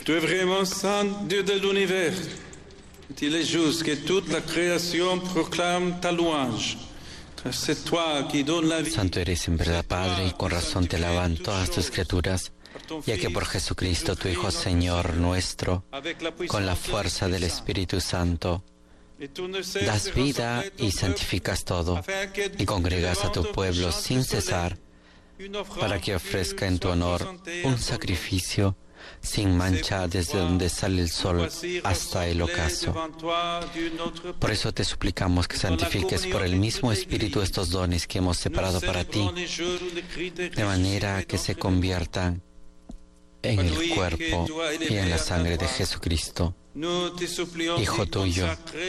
Tu es vraiment saint Dieu de l'univers. Il est juste que toute la création proclame ta louange. C'est toi qui donnes la vie. Santo eres en verdad, Padre, y con razón te alaban todas tus criaturas, ya que por Jesucristo, tu Hijo, Señor nuestro, con la fuerza del Espíritu Santo, das vida y santificas todo, y congregas a tu pueblo sin cesar, para que ofrezca en tu honor un sacrificio sin mancha desde donde sale el sol hasta el ocaso. Por eso te suplicamos que santifiques por el mismo Espíritu estos dones que hemos separado para ti, de manera que se conviertan en el cuerpo y en la sangre de Jesucristo, Hijo tuyo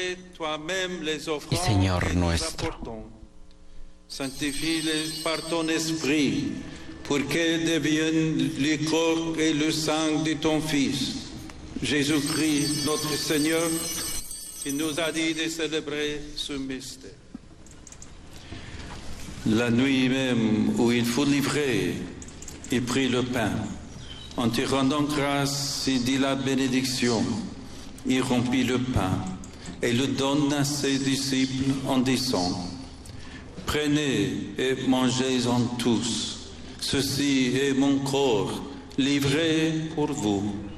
y Señor nuestro. Sanctifie-les par ton esprit, pour qu'elles deviennent le corps et le sang de ton Fils, Jésus-Christ, notre Seigneur, qui nous a dit de célébrer ce mystère. La nuit même où il fut livré, il prit le pain. En te rendant grâce, il dit la bénédiction. Il rompit le pain et le donne à ses disciples en disant: Prenez et mangez-en tous. Ceci est mon corps livré pour vous.